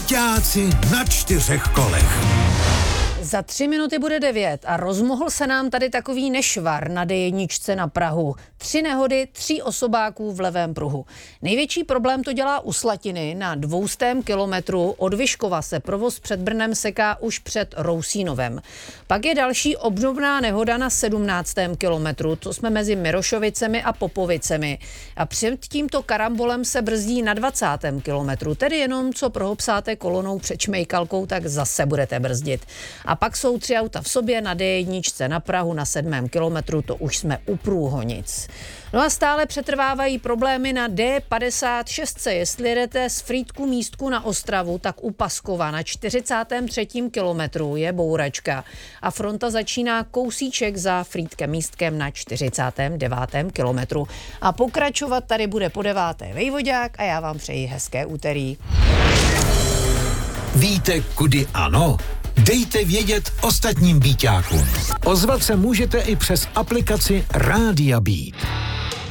Byťáci na 4 kolech. Za 3 minuty bude 9 a rozmohl se nám tady takový nešvar na D1 na Prahu. 3 nehody, 3 osobáků v levém pruhu. Největší problém to dělá u Slatiny. Na 200 kilometru od Vyškova se provoz před Brnem seká už před Rousínovem. Pak je další obdobná nehoda na 17. kilometru, to jsme mezi Mirošovicemi a Popovicemi. A před tímto karambolem se brzdí na 20. kilometru, tedy jenom co prohopsáte kolonou před Šmejkalkou, tak zase budete brzdit. A pak jsou 3 auta v sobě na D1 na Prahu na 7. kilometru, to už jsme u Průhonic. No a stále přetrvávají problémy na D56. Jestli jedete z Frýdku Místku na Ostravu, tak u Paskova na 43. kilometru je bouračka a fronta začíná kousíček za Frýdkem Místkem na 49. kilometru. A pokračovat tady bude po 9. Vejvodák a já vám přeji hezké úterý. Víte, kudy ano? Dejte vědět ostatním byťákům. Ozvat se můžete i přes aplikaci Rádia Beat.